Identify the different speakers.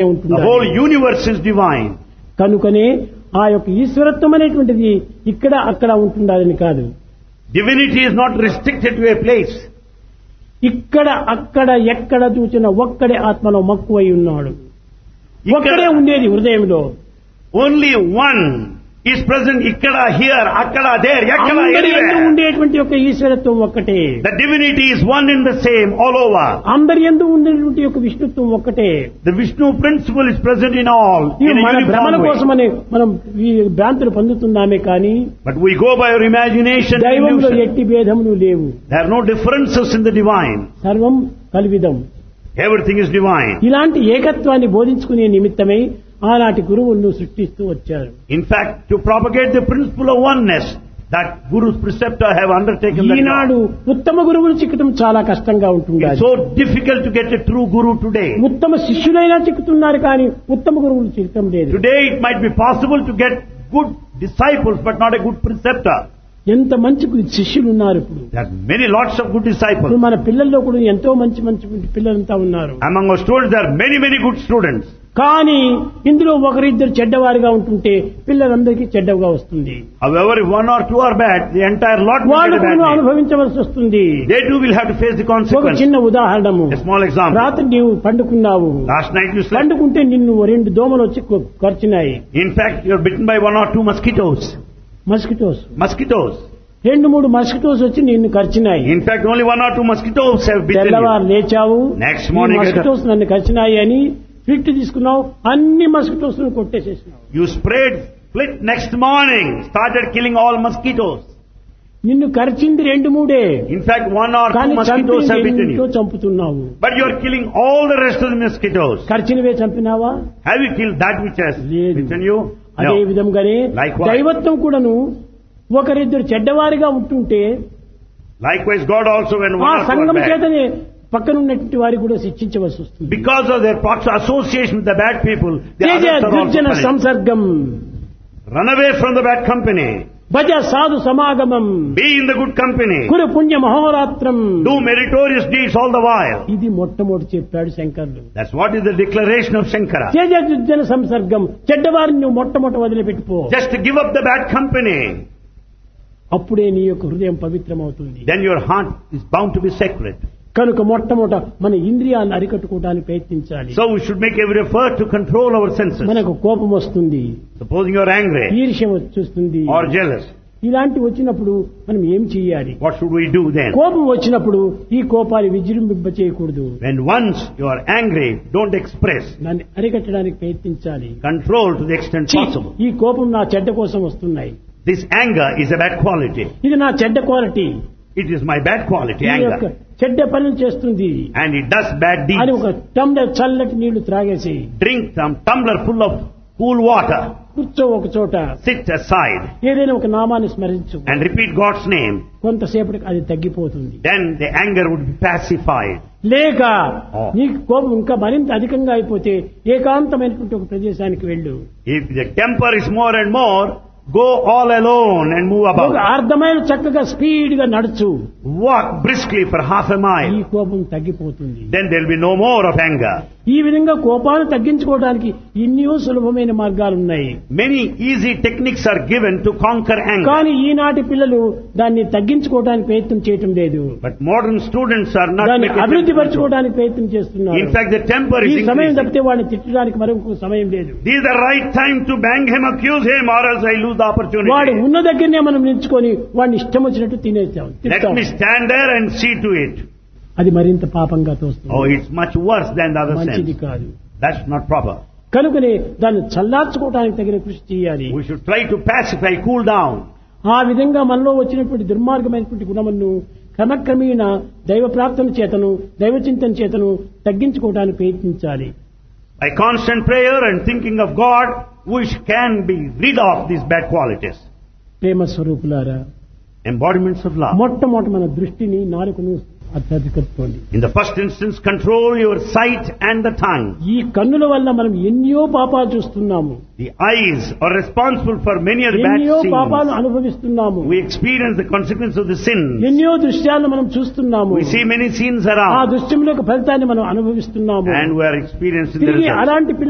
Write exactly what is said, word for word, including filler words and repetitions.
Speaker 1: The whole universe is divine.
Speaker 2: కనుకనే ఆ యొక్క ఈశ్వరత్వం అనేటువంటిది ఇక్కడ అక్కడ ఉంటుండాలని కాదు.
Speaker 1: Divinity is not restricted to a place.
Speaker 2: ఇక్కడ అక్కడ ఎక్కడ చూసిన ఒక్కడే ఆత్మలో మక్కువై ఉన్నాడు. ఒక్కడే ఉండేది హృదయంలో.
Speaker 1: Only one is present ikkada, here, akkada, there, yakkada,
Speaker 2: అందరి యందు
Speaker 1: anywhere.
Speaker 2: ఉండేటువంటి యొక్క ఈశ్వరత్వం ఒక్కటే.
Speaker 1: The divinity is one and the same all over.
Speaker 2: అందరి యందు ఉండేటువంటి యొక్క విష్ణుత్వం ఒక్కటే.
Speaker 1: The Vishnu principle is present in all
Speaker 2: ఈ
Speaker 1: in a
Speaker 2: మన భ్రమణ
Speaker 1: uniform way.
Speaker 2: కోసమని మనం ఈ భ్రాంతులు పొందుతున్నామే కానీ
Speaker 1: But we go by our imagination and
Speaker 2: దైవంలో
Speaker 1: illusion.
Speaker 2: ఎట్టి భేదములు లేవు.
Speaker 1: There are no differences in the divine.
Speaker 2: సర్వం కల్విదం.
Speaker 1: Everything is divine.
Speaker 2: ఇలాంటి ఏకత్వాన్ని బోధించుకునే నిమిత్తమై ఆనాటి గురువులను సృష్టిస్తూ వచ్చారు.
Speaker 1: In fact, to propagate the principle of oneness, that Guru's preceptor have undertaken that
Speaker 2: Eenadu
Speaker 1: job.
Speaker 2: ఉత్తమ గురువులు చిక్కటం చాలా కష్టంగా ఉంటుంది.
Speaker 1: It's so difficult to get a true Guru today.
Speaker 2: ఉత్తమ శిష్యులైనా చిక్కుతున్నారు కానీ ఉత్తమ గురువులు చిక్కటం లేదు.
Speaker 1: Today it might be possible to get good disciples, but not a good preceptor.
Speaker 2: ఎంత మంచి శిష్యులు ఉన్నారు ఇప్పుడు.
Speaker 1: There are many lots of good
Speaker 2: ఇప్పుడు
Speaker 1: disciples.
Speaker 2: మన పిల్లల్లో కూడా ఎంతో మంచి మంచి పిల్లలంతా ఉన్నారు.
Speaker 1: Among our students, there are many, many good students.
Speaker 2: కానీ ఇందులో ఒకరిద్దరు చెడ్డవారిగా ఉంటుంటే పిల్లలందరికీ చెడ్డగా వస్తుంది.
Speaker 1: However, if one or two are bad, the entire lot will
Speaker 2: వాళ్ళు
Speaker 1: get a
Speaker 2: కూడా
Speaker 1: bad name.
Speaker 2: అనుభవించవలసి వస్తుంది.
Speaker 1: They too will have to face the
Speaker 2: ఒక
Speaker 1: consequence.
Speaker 2: చిన్న ఉదాహరణము.
Speaker 1: A small example.
Speaker 2: రాత్రి నీవు పండుకున్నావు.
Speaker 1: Last night you slept.
Speaker 2: పండుకుంటే నిన్ను రెండు దోమలు వచ్చి కొ- కరిచినాయి.
Speaker 1: In fact, you are bitten by one or two mosquitoes.
Speaker 2: Mosquitoes
Speaker 1: Mosquitoes.
Speaker 2: రెండు మూడు మస్కిటోస్ వచ్చి నిన్ను కరిచినాయి.
Speaker 1: In fact, only one or two mosquitoes have bitten you.
Speaker 2: తెల్లవారు లేచావు.
Speaker 1: Next morning,
Speaker 2: ఈ మస్కిటోస్ నన్ను కరిచినాయి అని ఫిట్ తీసుకున్నావు. అన్ని mosquitoes కొట్టేసేసినావు.
Speaker 1: You sprayed flit next morning, started killing all mosquitoes.
Speaker 2: నిన్ను కరిచింది రెండు మూడే.
Speaker 1: In fact, one or two
Speaker 2: కానీ
Speaker 1: mosquitoes have bitten
Speaker 2: చంపితో
Speaker 1: you.
Speaker 2: చంపుతున్నావు.
Speaker 1: But you are killing all the rest of the mosquitoes.
Speaker 2: కరిచినవే చంపినావా?
Speaker 1: Have you killed that which has
Speaker 2: లేదు.
Speaker 1: bitten you?
Speaker 2: అదే
Speaker 1: No.
Speaker 2: విధంగానే
Speaker 1: Likewise.
Speaker 2: దైవత్వం కూడాను ఒకరిద్దరు చెడ్డవారిగా ఉంటుంటే
Speaker 1: Likewise, God also, when
Speaker 2: ఆ
Speaker 1: one or two
Speaker 2: సంఘం
Speaker 1: are bad,
Speaker 2: చేతనే పక్కనున్నటువంటి వారికి కూడా శిక్షించవలసి వస్తుంది.
Speaker 1: because of their prox- association with the bad people, the
Speaker 2: Teja
Speaker 1: others are also
Speaker 2: దుర్జన
Speaker 1: punished.
Speaker 2: సంసర్గం
Speaker 1: Run away from the bad company.
Speaker 2: భజ సాధు సమాగమం
Speaker 1: Be in the good company.
Speaker 2: కురు పుణ్య మహోరాత్రం.
Speaker 1: Do meritorious deeds all the while.
Speaker 2: ఇది మొట్టమొదటి చెప్పాడు శంకరులు.
Speaker 1: That's what is the declaration of Shankara.
Speaker 2: Teja దుర్జన సంసర్గం చెడ్డవారిని నువ్వు మొట్టమొదటి వదిలిపెట్టుకో.
Speaker 1: Just to give up the bad company,
Speaker 2: అప్పుడే నీ యొక్క హృదయం పవిత్రమవుతుంది.
Speaker 1: then your heart is bound to be sacred.
Speaker 2: కనుక మొట్టమొదట మన ఇంద్రియాలను అరికట్టుకోవడానికి ప్రయత్నించాలి.
Speaker 1: So we should make every effort to control our senses.
Speaker 2: మనకు కోపం వస్తుంది,
Speaker 1: Supposing you are angry
Speaker 2: ఈర్ష్య వచ్చేస్తుంది.
Speaker 1: or jealous,
Speaker 2: ఇలాంటి వచ్చినప్పుడు మనం ఏం చేయాలి?
Speaker 1: what should we do then?
Speaker 2: కోపం వచ్చినప్పుడు ఈ కోపాన్ని విజృంభింప చేయకూడదు.
Speaker 1: When once you are angry, don't express.
Speaker 2: దాన్ని అరికట్టడానికి ప్రయత్నించాలి.
Speaker 1: Control to the extent
Speaker 2: ఛీ,
Speaker 1: possible.
Speaker 2: ఈ కోపం నా చెడ్డ కోసం వస్తున్నాయి.
Speaker 1: This anger is a bad quality.
Speaker 2: ఇది నా చెడ్డ quality.
Speaker 1: It is my bad quality,
Speaker 2: ఈ యొక్క
Speaker 1: anger.
Speaker 2: చెడ్డ పనులు చేస్తుంది
Speaker 1: And it does bad
Speaker 2: అని
Speaker 1: deeds.
Speaker 2: ఒక టంబ్లర్ చల్లటి నీళ్లు త్రాగేసి
Speaker 1: Drink some tumbler full of cool water.
Speaker 2: కూర్చో ఒక చోట,
Speaker 1: Sit aside
Speaker 2: ఏదైనా ఒక నామాన్ని స్మరించు.
Speaker 1: and repeat God's name.
Speaker 2: కొంతసేపటికి అది తగ్గిపోతుంది.
Speaker 1: Then the anger would be pacified.
Speaker 2: లేక
Speaker 1: Oh.
Speaker 2: నీకు కోపం ఇంకా మరింత అధికంగా అయిపోతే ఏకాంతమైనటువంటి ఒక ప్రదేశానికి వెళ్ళు.
Speaker 1: If the temper is more and more, go all alone and move
Speaker 2: ఒక
Speaker 1: about.
Speaker 2: అర్ధమైన చక్కగా స్పీడ్ గా నడుచు.
Speaker 1: Walk briskly for half a
Speaker 2: ఈ
Speaker 1: mile.
Speaker 2: కోపం తగ్గిపోతుంది.
Speaker 1: Then there will be no more of anger.
Speaker 2: ఈ విధంగా కోపాన్ని తగ్గించుకోవడానికి ఎన్నో సులభమైన మార్గాలు ఉన్నాయి.
Speaker 1: Many easy techniques are given to conquer anger.
Speaker 2: కానీ ఈనాటి పిల్లలు దాన్ని తగ్గించుకోవడానికి ప్రయత్నం చేయటం లేదు.
Speaker 1: But modern students are not
Speaker 2: దాన్ని
Speaker 1: making
Speaker 2: అభివృద్ధి
Speaker 1: it control.
Speaker 2: పరచుకోవడానికి ప్రయత్నం చేస్తున్నారు.
Speaker 1: In fact, the temper
Speaker 2: ఈ
Speaker 1: is
Speaker 2: సమయం
Speaker 1: increasing.
Speaker 2: తప్పితే వాడిని తిట్టడానికి మరొక సమయం లేదు.
Speaker 1: This is the right time to bang him, accuse him, or else I lose the
Speaker 2: వాడు
Speaker 1: opportunity.
Speaker 2: ఉన్న దగ్గరనే మనం నిల్చుకొని వాడిని ఇష్టం వచ్చినట్టు తినేస్తాం,
Speaker 1: Let
Speaker 2: తిట్టాం.
Speaker 1: me stand there and see to it.
Speaker 2: అది మరింత పాపంగా తోస్తుంది.
Speaker 1: Oh, it's much worse than the other
Speaker 2: మంచిది
Speaker 1: sense.
Speaker 2: కాదు.
Speaker 1: That's not proper.
Speaker 2: కనుకనే దాన్ని చల్లార్చుకోవడానికి తగిన కృషి చేయాలి.
Speaker 1: We should try to pacify, cool down.
Speaker 2: ఆ విధంగా మనలో వచ్చినటువంటి దుర్మార్గమైనటువంటి గుణములను క్రమక్రమేణా దైవ ప్రార్థన చేతను దైవ చింతన చేతను తగ్గించుకోవడానికి ప్రయత్నించాలి.
Speaker 1: By constant prayer and thinking of God, we can be rid of these bad qualities.
Speaker 2: ప్రేమ స్వరూపులారా,
Speaker 1: Embodiments of love.
Speaker 2: మొట్టమొదటి మన దృష్టిని నాలుకను అత్యధికత్వండి.
Speaker 1: In the first instance, control your sight and the tongue.
Speaker 2: ఈ కన్నుల వల్ల మనం ఎన్నో పాపాలు చూస్తున్నాము,
Speaker 1: The eyes are responsible for many of the bad
Speaker 2: ఎన్నో పాపాలు
Speaker 1: sins.
Speaker 2: అనుభవిస్తున్నాము,
Speaker 1: We experience the consequence of the sin.
Speaker 2: ఎన్నో దృశ్యాలను మనం చూస్తున్నాము.
Speaker 1: We see many sins
Speaker 2: ఆ
Speaker 1: around.
Speaker 2: దృశ్యం యొక్క ఫలితాన్ని మనం అనుభవిస్తున్నాము.
Speaker 1: And we are experiencing the
Speaker 2: తిరిగి
Speaker 1: result.
Speaker 2: అలాంటి